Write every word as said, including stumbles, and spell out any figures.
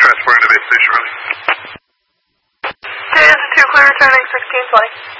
Transport into base station, ready. J S two, clear returning sixteen twenty.